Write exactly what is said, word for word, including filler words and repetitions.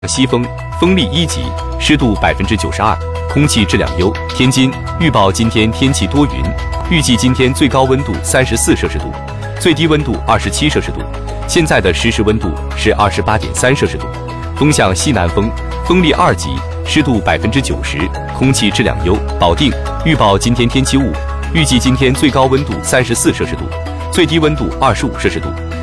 西风，风力一级，湿度百分之九十二，空气质量优。天津预报今天天气多云，预计今天最高温度三十四摄氏度，最低温度二十七摄氏度。现在的实时温度是二十八点三摄氏度，风向西南风，风力二级，湿度百分之九十，空气质量优。保定预报今天天气雾，预计今天最高温度三十四摄氏度，最低温度二十五摄氏度。